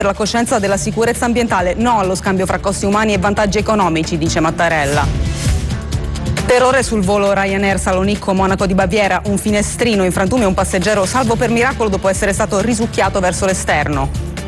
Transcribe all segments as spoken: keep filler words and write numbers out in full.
per la coscienza della sicurezza ambientale, no allo scambio fra costi umani e vantaggi economici, dice Mattarella. Terrore sul volo Ryanair Salonicco-Monaco di Baviera, un finestrino in frantumi e un passeggero salvo per miracolo dopo essere stato risucchiato verso l'esterno.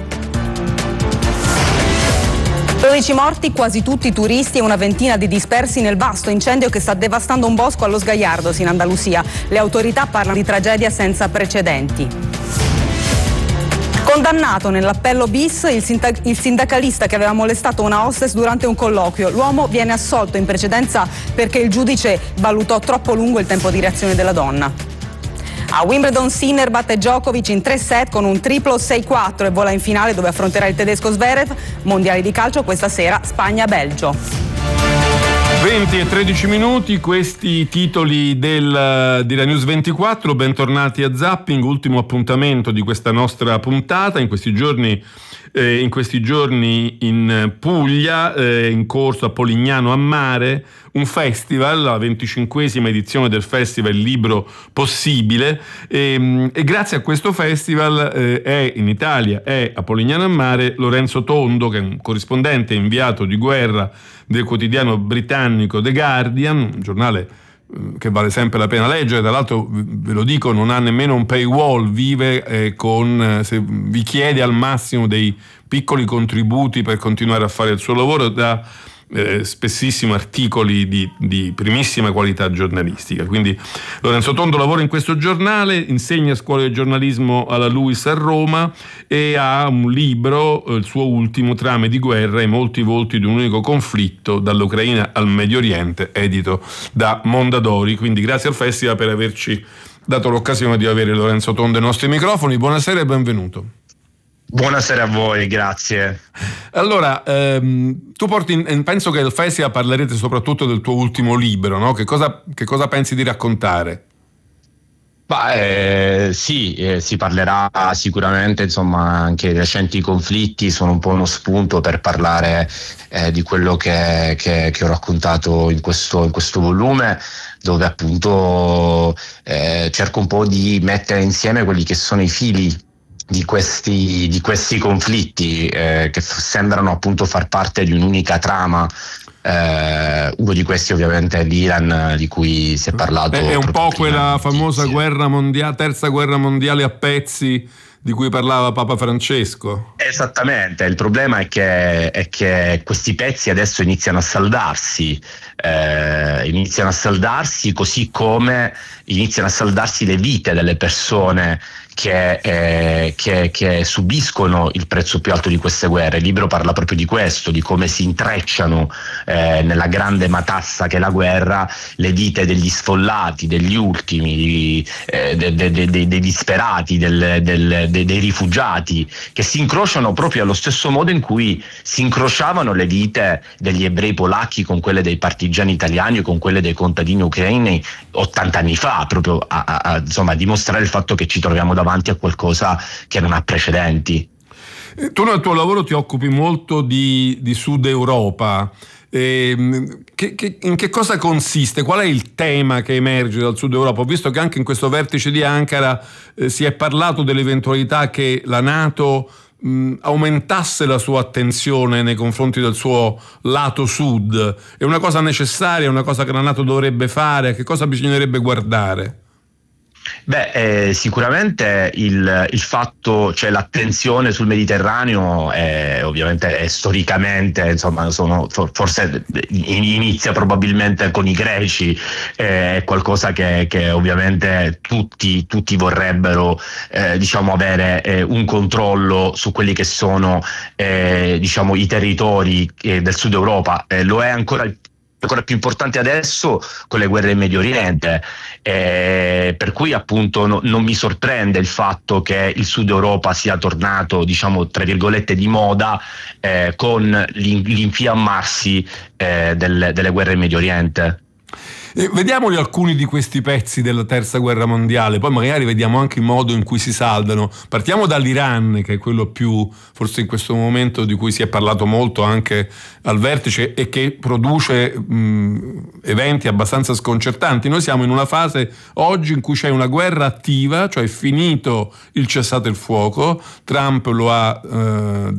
dodici morti, quasi tutti turisti, e una ventina di dispersi nel vasto incendio che sta devastando un bosco allo Sgaiardos in Andalusia. Le autorità parlano di tragedia senza precedenti. Condannato nell'appello bis il, sindac- il sindacalista che aveva molestato una hostess durante un colloquio. L'uomo viene assolto in precedenza perché il giudice valutò troppo lungo il tempo di reazione della donna. A Wimbledon Sinner batte Djokovic in tre set con un triplo sei quattro e vola in finale dove affronterà il tedesco Zverev. Mondiali di calcio questa sera, Spagna-Belgio. venti e tredici minuti, questi titoli del, della News ventiquattro. Bentornati a Zapping, ultimo appuntamento di questa nostra puntata. In questi giorni eh, in questi giorni in Puglia, eh, in corso a Polignano a Mare, un festival, la venticinquesima edizione del festival Libro Possibile, e, e grazie a questo festival eh, è in Italia, è a Polignano a Mare Lorenzo Tondo, che è un corrispondente inviato di guerra del quotidiano britannico The Guardian, un giornale eh, che vale sempre la pena leggere. Tra l'altro, ve lo dico, non ha nemmeno un paywall, vive eh, con, se vi chiede al massimo dei piccoli contributi per continuare a fare il suo lavoro, da Eh, spessissimo articoli di, di primissima qualità giornalistica. Quindi Lorenzo Tondo lavora in questo giornale, insegna a scuola di giornalismo alla LUISS a Roma e ha un libro, eh, il suo ultimo, Trame di guerra, i molti volti di un unico conflitto, dall'Ucraina al Medio Oriente, edito da Mondadori. Quindi grazie al festival per averci dato l'occasione di avere Lorenzo Tondo ai nostri microfoni. Buonasera e benvenuto. Buonasera a voi, grazie. Allora, ehm, tu porti in, penso che al festival parlerete soprattutto del tuo ultimo libro, no? Che cosa, che cosa pensi di raccontare? Beh, eh, sì, eh, si parlerà sicuramente, insomma, anche i recenti conflitti sono un po' uno spunto per parlare eh, di quello che, che, che ho raccontato in questo, in questo volume, dove appunto eh, cerco un po' di mettere insieme quelli che sono i fili di questi, di questi conflitti eh, che f- sembrano appunto far parte di un'unica trama. Eh, uno di questi ovviamente è l'Iran, di cui si è parlato. È un po' quella famosa sì. guerra mondiale, terza guerra mondiale a pezzi di cui parlava Papa Francesco. Esattamente, il problema è che, è che questi pezzi adesso iniziano a saldarsi, eh, iniziano a saldarsi così come iniziano a saldarsi le vite delle persone Che, eh, che, che subiscono il prezzo più alto di queste guerre. Il libro parla proprio di questo, di come si intrecciano eh, nella grande matassa che è la guerra le vite degli sfollati, degli ultimi, di, eh, de, de, de, de, dei disperati, del, del, de, dei rifugiati, che si incrociano proprio allo stesso modo in cui si incrociavano le vite degli ebrei polacchi con quelle dei partigiani italiani o con quelle dei contadini ucraini ottanta anni fa, proprio a, a, a, insomma, a dimostrare il fatto che ci troviamo davanti a qualcosa che non ha precedenti. Tu nel tuo lavoro ti occupi molto di, di Sud Europa. Eh, che, che, in che cosa consiste? Qual è il tema che emerge dal Sud Europa? Ho visto che anche in questo vertice di Ankara eh, si è parlato dell'eventualità che la NATO mh, aumentasse la sua attenzione nei confronti del suo lato sud. È una cosa necessaria, è una cosa che la NATO dovrebbe fare? A che cosa bisognerebbe guardare? Beh, eh, sicuramente il, il fatto, cioè l'attenzione sul Mediterraneo è, ovviamente è storicamente, insomma, sono, forse inizia probabilmente con i greci, è qualcosa che, che ovviamente tutti, tutti vorrebbero eh, diciamo avere eh, un controllo su quelli che sono eh, diciamo i territori eh, del Sud Europa. Eh, lo è ancora il ancora più importante adesso con le guerre in Medio Oriente, eh, per cui appunto no, non mi sorprende il fatto che il Sud Europa sia tornato, diciamo, tra virgolette di moda eh, con l'in- l'infiammarsi eh, del, delle guerre in Medio Oriente. Eh, vediamoli alcuni di questi pezzi della terza guerra mondiale, poi magari vediamo anche il modo in cui si saldano. Partiamo dall'Iran, che è quello più, forse in questo momento, di cui si è parlato molto anche al vertice e che produce mh, eventi abbastanza sconcertanti. Noi siamo in una fase oggi in cui c'è una guerra attiva, cioè è finito il cessate il fuoco. Trump lo ha eh,